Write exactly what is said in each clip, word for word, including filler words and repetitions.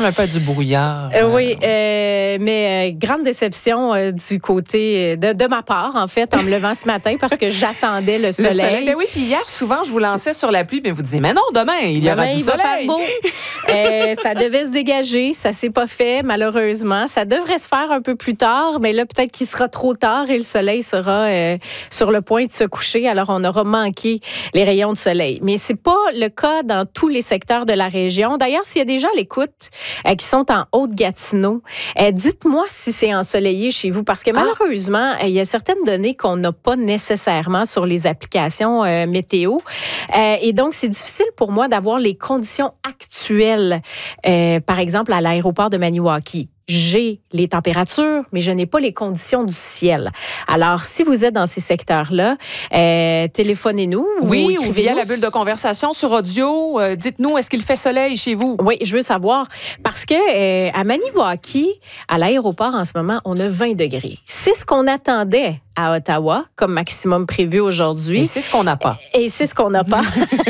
ressemble un peu à du brouillard. Euh, oui, euh, mais euh, grande déception euh, du côté de, de ma part, en fait, en me levant ce matin parce que j'attendais le soleil. Le soleil. Ben oui, puis hier, souvent, je vous lançais sur la pluie, mais vous disiez, mais non, demain, il y aura demain, du il soleil. va faire beau. euh, ça devait se dégager, ça s'est pas fait, malheureusement. Ça devrait se faire un peu plus tard, mais là, peut-être qu'il sera trop tard et le soleil sera euh, sur le point de se coucher, alors on aura manqué les rayons de soleil. Mais c'est pas le cas dans tous les secteurs de la région. D'ailleurs, s'il y a des gens à l'écoute euh, qui sont en Haute-Gatineau, euh, dites-moi si c'est ensoleillé chez vous, parce que malheureusement, ah. euh, il y a certaines données qu'on n'a pas nécessairement sur les applications euh, météo. Euh, et donc, c'est difficile pour moi d'avoir les conditions actuelles, euh, par exemple, à l'aéroport de Maniwaki. J'ai les températures, mais je n'ai pas les conditions du ciel. Alors, si vous êtes dans ces secteurs-là, euh, téléphonez-nous. Oui, ou, ou via la bulle de conversation sur audio. Euh, dites-nous, est-ce qu'il fait soleil chez vous? Oui, je veux savoir. Parce que euh, à Maniwaki, à l'aéroport en ce moment, on a vingt degrés. C'est ce qu'on attendait à Ottawa, comme maximum prévu aujourd'hui. Et c'est ce qu'on n'a pas. Et c'est ce qu'on n'a pas.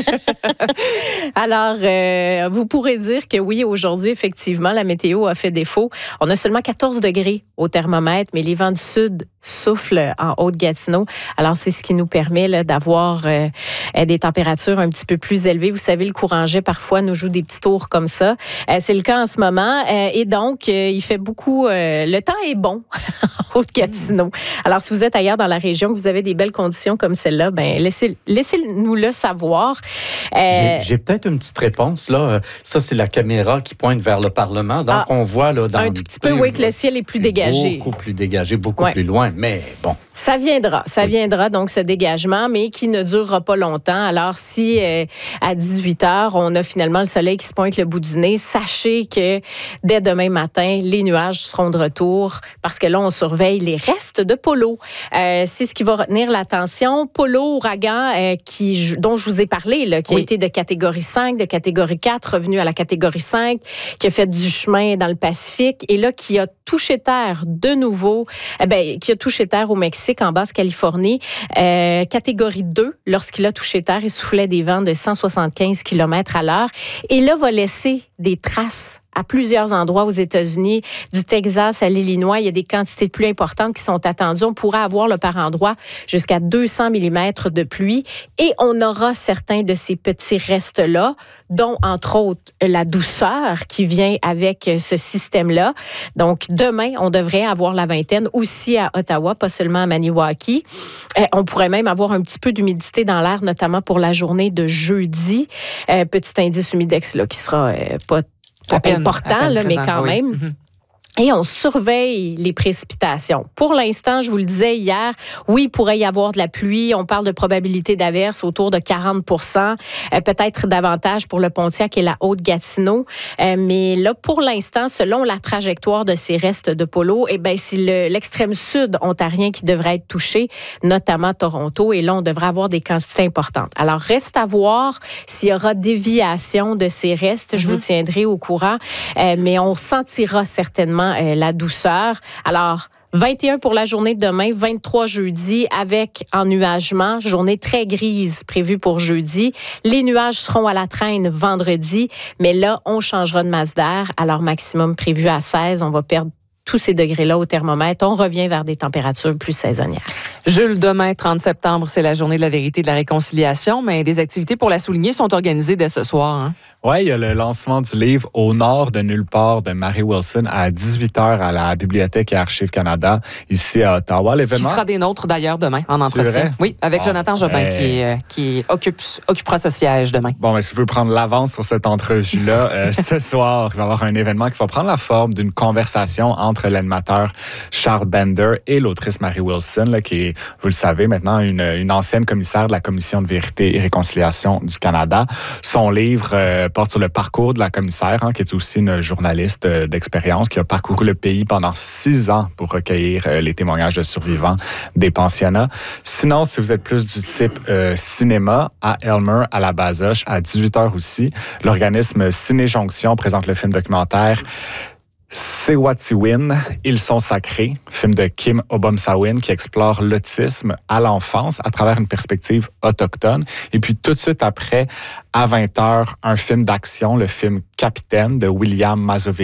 Alors, euh, vous pourrez dire que oui, aujourd'hui, effectivement, la météo a fait défaut. On a seulement quatorze degrés au thermomètre, mais les vents du sud soufflent en Haute-Gatineau. Alors, c'est ce qui nous permet là, d'avoir euh, des températures un petit peu plus élevées. Vous savez, le courant jet, parfois, nous joue des petits tours comme ça. Euh, c'est le cas en ce moment. Euh, et donc, euh, il fait beaucoup... Euh, le temps est bon en Haute-Gatineau. Alors, si vous êtes ailleurs dans la région, que vous avez des belles conditions comme celle-là, ben laissez, laissez-nous le savoir. Euh, j'ai, j'ai peut-être une petite réponse. Là. Ça, c'est la caméra qui pointe vers le Parlement. Donc, ah, on voit là, dans un tout petit peu, oui, que le ciel est plus dégagé. Beaucoup plus dégagé, beaucoup ouais. plus loin, mais bon. Ça viendra, ça oui. viendra, donc, ce dégagement, mais qui ne durera pas longtemps. Alors, si euh, à dix-huit heures, on a finalement le soleil qui se pointe le bout du nez, sachez que dès demain matin, les nuages seront de retour parce que là, on surveille les restes de Polo. Euh, c'est ce qui va retenir l'attention. Polo, ouragan, euh, qui, dont je vous ai parlé, là, qui oui. a été de catégorie cinq, de catégorie quatre, revenu à la catégorie cinq, qui a fait du chemin dans le Pacifique et là, qui a touché terre de nouveau, eh bien, qui a touché terre au Mexique, en Basse-Californie, euh, catégorie deux, lorsqu'il a touché terre, il soufflait des vents de cent soixante-quinze kilomètres à l'heure. Et là, va laisser des traces à plusieurs endroits aux États-Unis, du Texas à l'Illinois. Il y a des quantités de pluie importantes qui sont attendues. On pourrait avoir là, par endroit jusqu'à deux cents millimètres de pluie. Et on aura certains de ces petits restes-là, dont, entre autres, la douceur qui vient avec ce système-là. Donc, demain, on devrait avoir la vingtaine aussi à Ottawa, pas seulement à Maniwaki. Euh, on pourrait même avoir un petit peu d'humidité dans l'air, notamment pour la journée de jeudi. Euh, petit indice humidex là, qui sera euh, pas Pas peine, important, là, mais quand oui. même. Mm-hmm. Et on surveille les précipitations. Pour l'instant, je vous le disais hier, oui, il pourrait y avoir de la pluie. On parle de probabilité d'averse autour de quarante pour cent, euh, peut-être davantage pour le Pontiac et la Haute-Gatineau. Euh, mais là, pour l'instant, selon la trajectoire de ces restes de Polo, eh ben, c'est le, l'extrême sud ontarien qui devrait être touché, notamment Toronto. Et là, on devrait avoir des quantités importantes. Alors, reste à voir s'il y aura déviation de ces restes. Mm-hmm. Je vous tiendrai au courant. Euh, mais on sentira certainement Euh, la douceur. Alors, vingt et un pour la journée de demain, vingt-trois jeudi avec ennuagement, journée très grise prévue pour jeudi. Les nuages seront à la traîne vendredi, mais là, on changera de masse d'air. Alors, maximum prévu à seize, on va perdre tous ces degrés-là au thermomètre. On revient vers des températures plus saisonnières. Jules, demain, trente septembre, c'est la journée de la vérité et de la réconciliation, mais des activités pour la souligner sont organisées dès ce soir. Hein? Oui, il y a le lancement du livre « Au nord de nulle part » de Mary Wilson à dix-huit heures à la Bibliothèque et Archives Canada, ici à Ottawa. L'événement... Qui sera des nôtres d'ailleurs demain, en entretien. Oui, avec bon, Jonathan Jobin ben... qui, euh, qui occupe, occupera ce siège demain. Bon, mais si vous voulez prendre l'avance sur cette entrevue-là, euh, ce soir, il va y avoir un événement qui va prendre la forme d'une conversation entre l'animateur Charles Bender et l'autrice Mary Wilson, là, qui est, vous le savez maintenant, une, une ancienne commissaire de la Commission de vérité et réconciliation du Canada. Son livre euh, porte sur le parcours de la commissaire, hein, qui est aussi une journaliste euh, d'expérience, qui a parcouru le pays pendant six ans pour recueillir euh, les témoignages de survivants des pensionnats. Sinon, si vous êtes plus du type euh, cinéma, à Elmer, à la Bazoche, à dix-huit heures aussi, l'organisme Ciné-Jonction présente le film documentaire Sewatiwin, Ils sont sacrés, film de Kim Obomsawin qui explore l'autisme à l'enfance à travers une perspective autochtone. Et puis tout de suite après, à vingt heures, un film d'action, le film Capitaine de William Mazovic.